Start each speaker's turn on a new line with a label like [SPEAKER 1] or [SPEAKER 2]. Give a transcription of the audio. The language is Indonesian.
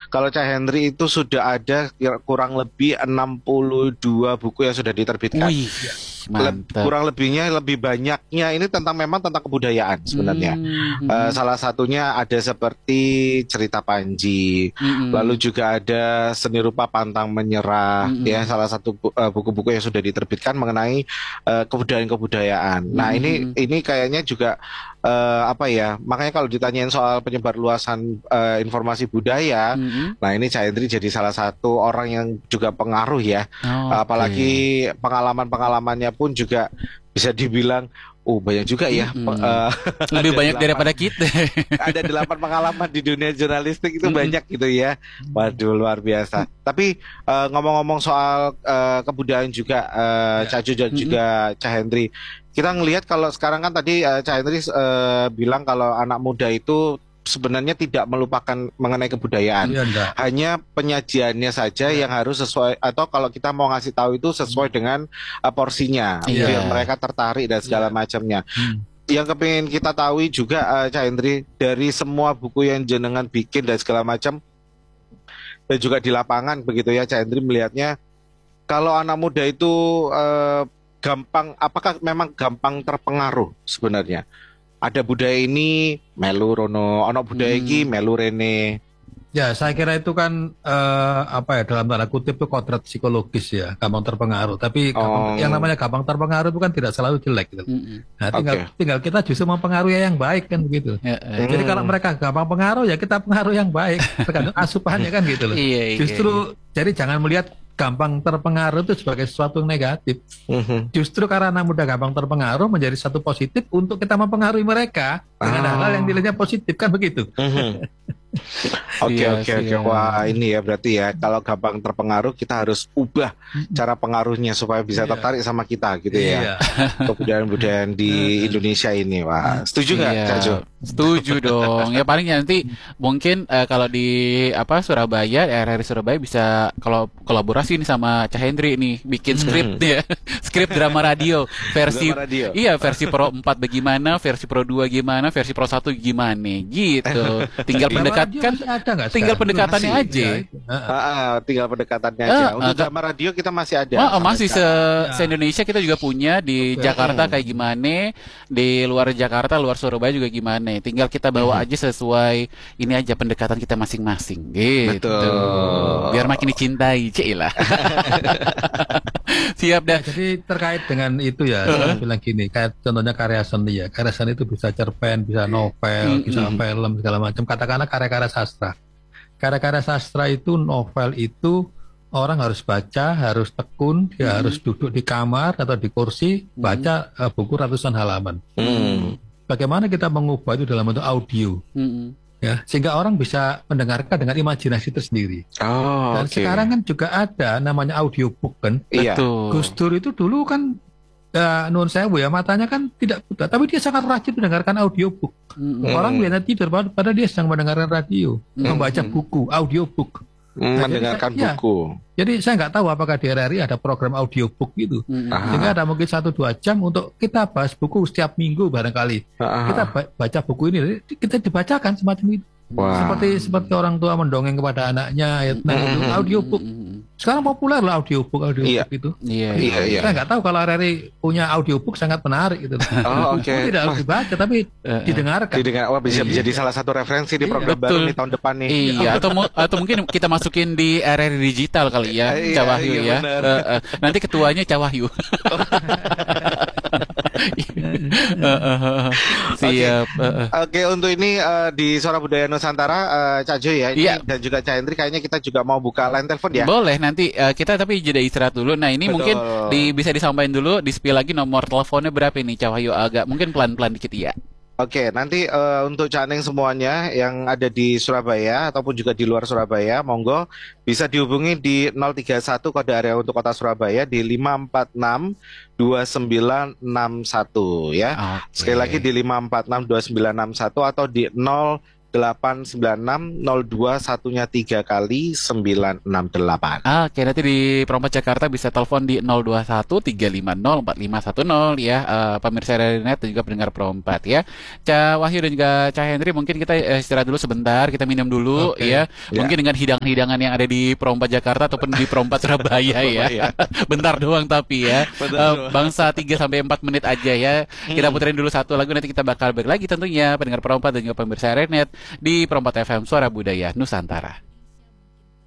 [SPEAKER 1] kalau Cak Hendri itu sudah ada kurang lebih 62 buku yang sudah diterbitkan.
[SPEAKER 2] Wih, mantap.
[SPEAKER 1] Kurang lebihnya, lebih banyaknya ini memang tentang kebudayaan sebenarnya. Salah satunya ada seperti Cerita Panji, lalu juga ada Seni Rupa Pantang Menyerah, ya salah satu buku-buku yang sudah diterbitkan mengenai kebudayaan-kebudayaan. Nah ini kayaknya juga apa ya? Makanya kalau ditanyain soal penyebar luasan informasi budaya, nah ini Cak Hendri jadi salah satu orang yang juga pengaruh ya. Apalagi pengalaman-pengalamannya pun juga bisa dibilang banyak juga ya.
[SPEAKER 2] Lebih banyak daripada kita.
[SPEAKER 1] Ada 8 pengalaman di dunia jurnalistik itu banyak gitu ya. Waduh, luar biasa. Tapi ngomong-ngomong soal kebudayaan juga, Cak Jo dan juga Cak Hendri, kita ngelihat kalau sekarang kan tadi Cak Hendri bilang kalau anak muda itu sebenarnya tidak melupakan mengenai kebudayaan. Hanya penyajiannya saja yang harus sesuai, atau kalau kita mau ngasih tahu itu sesuai dengan porsinya, biar mereka tertarik dan segala macamnya. Yang kepingin kita tahu juga Cak Hendri, dari semua buku yang jenengan bikin dan segala macam, dan juga di lapangan begitu ya, Cak Hendri melihatnya kalau anak muda itu apakah memang gampang terpengaruh sebenarnya? Ada budaya ini melu rono, ono budaya iki melu rene.
[SPEAKER 3] Ya, saya kira itu kan apa ya, dalam tanda kutip itu kodrat psikologis ya, gampang terpengaruh. Tapi yang namanya gampang terpengaruh itu kan tidak selalu jelek gitu. Nah, tinggal kita justru mempengaruhi yang baik kan begitu. Jadi kalau mereka gampang pengaruh ya kita pengaruh yang baik, tergantung asupannya kan gitu loh. Justru jadi jangan melihat gampang terpengaruh itu sebagai sesuatu yang negatif. Justru karena anak muda gampang terpengaruh menjadi satu positif untuk kita mempengaruhi mereka dengan hal-hal yang dilihatnya positif kan begitu.
[SPEAKER 1] Oke. Wah, ini ya berarti ya kalau gampang terpengaruh kita harus ubah cara pengaruhnya supaya bisa tertarik sama kita gitu ya. Kebudayaan-budayaan di Indonesia ini. Wah, setuju nggak, Cak Jo?
[SPEAKER 2] Setuju dong. Ya paling nanti mungkin kalau di Surabaya, RRI Surabaya bisa kalau kolaborasi nih sama Cak Hendri nih bikin skrip ya. Skrip drama radio versi iya, versi Pro 4 bagaimana, versi Pro 2 gimana, versi Pro 1 gimana gitu. Tinggal tinggal pendekatannya aja.
[SPEAKER 1] Tinggal pendekatannya aja. Untuk drama radio kita masih ada.
[SPEAKER 2] Masih se-Indonesia kita juga punya di Jakarta kayak gimana, di luar Jakarta, luar Surabaya juga gimana. Tinggal kita bawa aja sesuai ini aja pendekatan kita masing-masing gitu.
[SPEAKER 1] Betul.
[SPEAKER 2] Biar makin dicintai, cilah. Siap dah.
[SPEAKER 3] Jadi terkait dengan itu ya, saya bilang gini, kayak contohnya karya seni ya. Karya seni itu bisa cerpen, bisa novel, bisa film segala macam. Katakanlah karya-karya sastra. Karya-karya sastra itu, novel itu orang harus baca, harus tekun, dia harus duduk di kamar atau di kursi, baca buku ratusan halaman. Bagaimana kita mengubah itu dalam bentuk audio, ya, sehingga orang bisa mendengarkan dengan imajinasi tersendiri. Dan sekarang kan juga ada namanya audiobook kan. Gus Dur itu dulu kan nuwun sewu ya, matanya kan tidak buta, tapi dia sangat rajin mendengarkan audiobook. Orang biasanya tidur padahal dia sedang mendengarkan radio, membaca buku, audiobook.
[SPEAKER 1] Mendengarkan buku.
[SPEAKER 3] Jadi saya nggak tahu apakah di RRI ada program audiobook gitu. Sehingga ada mungkin 1-2 jam untuk kita bahas buku setiap minggu barangkali. Kita baca buku ini, kita dibacakan semacam itu. Seperti orang tua mendongeng kepada anaknya, itu audiobook. Sekarang populer lah audiobook itu. Saya nggak tahu kalau RRI punya audiobook sangat menarik gitu. Tidak harus dibaca tapi didengarkan.
[SPEAKER 1] Bisa jadi salah satu referensi di program baru nih tahun depan nih.
[SPEAKER 2] Iya, atau mungkin kita masukin di RRI digital kali ya, Cak Wahyu ya. Nanti ketuanya Cak Wahyu. Siap.
[SPEAKER 1] Oke, untuk ini di Suara Budaya Nusantara, Cak Jo ya, dan juga Cak Hendri, kayaknya kita juga mau buka line telepon ya.
[SPEAKER 2] Boleh, nanti kita tapi jeda istirahat dulu. Nah ini mungkin bisa disampaikan dulu, di-spill lagi nomor teleponnya berapa ini, Cak Wahyu, agak mungkin pelan-pelan dikit ya.
[SPEAKER 1] Oke, nanti untuk Cak Neng semuanya yang ada di Surabaya ataupun juga di luar Surabaya, monggo bisa dihubungi di 031 kode area untuk kota Surabaya di 546 2961 ya. Sekali lagi di 546 2961 atau di 0812 896 02 satunya 3 kali 968.
[SPEAKER 2] Oke, nanti di Perompak Jakarta bisa telepon di 021 350 4510 ya, pemirsa Net dan juga pendengar Perompak ya. Cak Wahyu dan juga Cak Henry, mungkin kita istirahat dulu sebentar, kita minum dulu ya. Mungkin dengan hidangan-hidangan yang ada di Perompak Jakarta ataupun di Perompak Surabaya ya. Bentar doang tapi ya. Bangsa 3 sampai 4 menit aja ya. Kita puterin dulu satu lagu, nanti kita bakal balik lagi tentunya pendengar Perompak dan juga pemirsa Net di Perompak FM Suara Budaya Nusantara.